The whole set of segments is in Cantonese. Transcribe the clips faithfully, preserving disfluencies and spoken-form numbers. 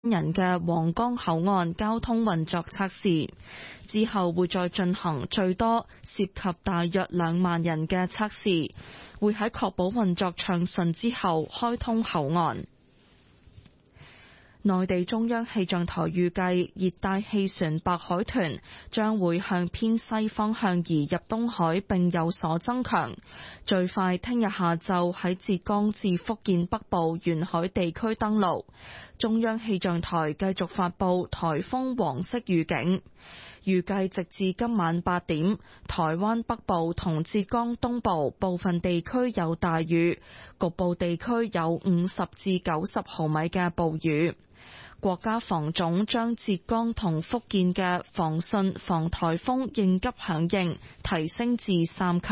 人嘅皇崗口岸交通運作測試，之後會再進行最多涉及大約兩萬人嘅測試，會喺確保運作暢順之後開通口岸。內地中央氣象台預計熱帶氣旋白海豚將會向偏西方向移入東海並有所增強，最快聽日下晝喺浙江至福建北部沿海地區登陸。中央氣象台繼續發布颱風黃色預警，預計直至今晚八點，台灣北部同浙江東部部分地區有大雨，局部地區有五十至九十毫米嘅暴雨。國家防總將浙江同福建嘅防汛防颱風應急響應提升至三級。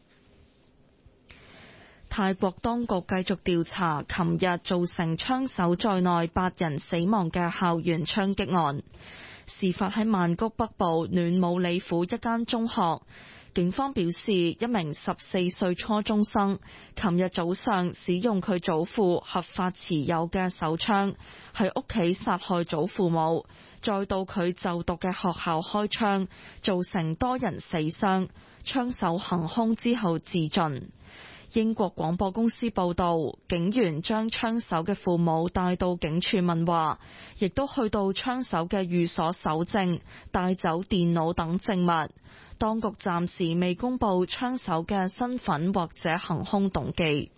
泰國當局繼續調查琴日造成槍手在內八人死亡嘅校園槍擊案，事發喺曼谷北部暖武里府一間中學。警方表示，一名十四歲初中生琴日早上使用佢祖父合法持有嘅手槍喺屋企殺害祖父母，再到佢就讀嘅學校開槍，造成多人死傷。槍手行兇之後自盡。英國廣播公司報道，警員將槍手嘅父母帶到警署問話，亦都去到槍手嘅寓所搜證，帶走電腦等證物。當局暫時未公布槍手嘅身份或者行兇動機。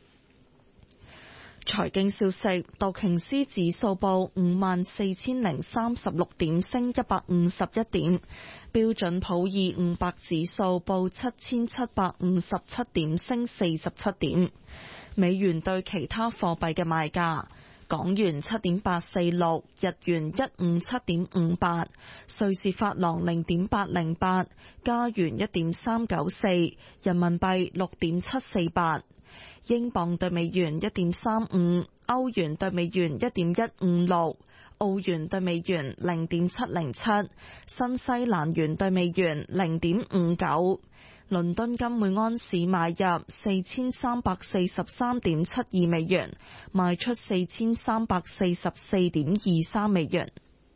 財經消息，道瓊斯指數報五萬四千零三十六點，升一百五十一點；標準普爾五百指數報七千七百五十七點，升四十七點。美元對其他貨幣嘅賣價：港元七點八四六，日元一五七點五八，瑞士法郎零點八零八，加元一點三九四，人民幣六點七四八。英鎊對美元一點三五，歐元對美元一點一五六，澳元對美元零點七零七，新西蘭元對美元零點五九。倫敦金每安士買入四千三百四十三點七二美元，賣出四千三百四十四點二三美元。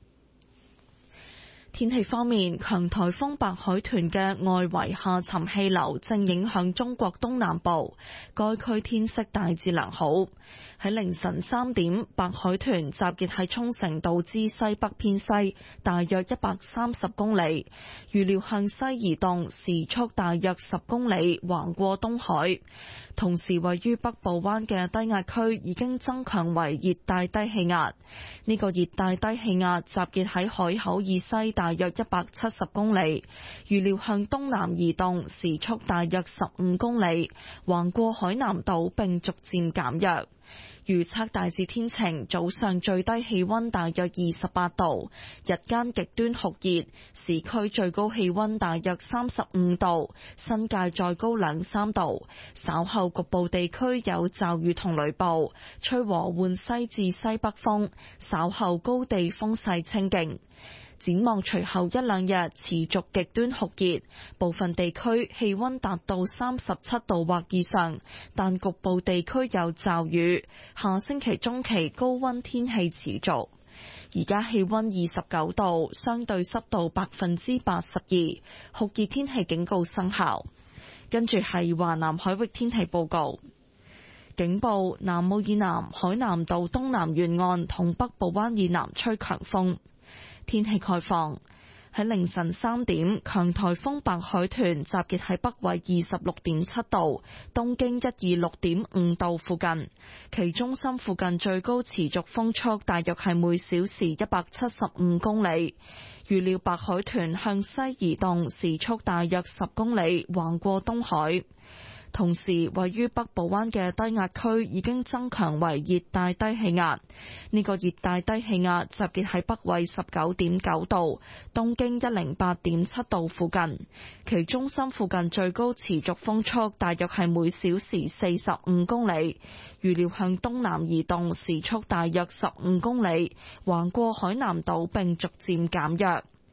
天氣方面，強颱風白海豚嘅外圍下沉氣流正影響中國東南部，該區天色大致良好。喺凌晨三點，白海豚集結喺沖繩島之西北偏西，大約一百三十公里，預料向西移動，時速大約十公里，橫過東海。同時，位於北部灣嘅低壓區已經增強為熱帶低氣壓。呢個熱帶低氣壓集結喺海口以西大約一百七十公里，預料向東南移動，時速大約十五公里，橫過海南島並逐漸減弱。預測大致天晴，早上最低氣溫大約二十八度，日間極端酷熱，市區最高氣溫大約三十五度，新界再高兩三度。稍後局部地區有驟雨同雷暴，吹和緩西至西北風，稍後高地風勢清勁。展望隨後一兩日持續極端酷熱，部分地區氣溫達到三十七度或以上，但局部地區有驟雨。下星期中期高溫天氣持續。而家氣溫二十九度，相對濕度百分之八十二，酷熱天氣警告生效。跟住係華南海域天氣報告。警報：南澳以南海南島東南沿岸同北部灣以南吹強風。天氣概況：喺凌晨三點，強颱風白海豚集結喺北緯二十六點七度、東經一二六點五度附近，其中心附近最高持續風速大約係每小時一百七十五公里。預料白海豚向西移動，時速大約十公里，橫過東海。同時，位於北部灣嘅低壓區已經增強為熱帶低氣壓。呢個熱帶低氣壓集結喺北緯十九點九度、東經一零八點七度附近，其中心附近最高持續風速大約係每小時四十五公里。預料向東南移動，時速大約十五公里，橫過海南島並逐漸減弱。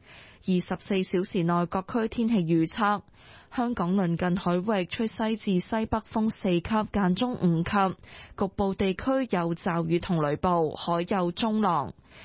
二十四小時內各區天氣預測：香港鄰近海域吹西至西北風四級，間中五級，局部地區有驟雨同雷暴，海有中浪。